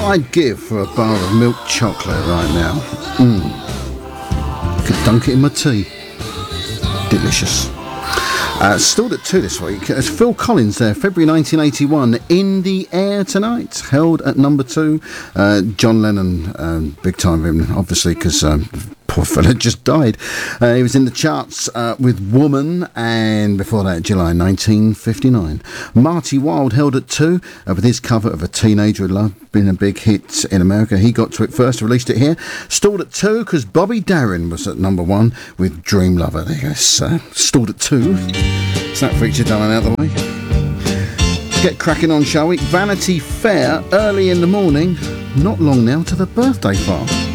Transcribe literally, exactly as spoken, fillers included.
I'd give for a bar of milk chocolate right now. Mmm. Could dunk it in my tea. Delicious. Uh, stalled at two this week. It's Phil Collins there, February nineteen eighty-one, In the Air Tonight, held at number two. Uh, John Lennon, um, big time him, obviously, because um, poor fella just died. Uh, he was in the charts uh, with Woman, and before that, July nineteen fifty-nine. Marty Wilde held at two uh, with his cover of A Teenager in Love, been a big hit in America. He got to it first, released it here. Stalled at two because Bobby Darin was at number one with Dream Lover. There you go. Uh, stalled at two. So that feature done and out of the way. Get cracking on, shall we? Vanity Fair, early in the morning. Not long now to the birthday farm.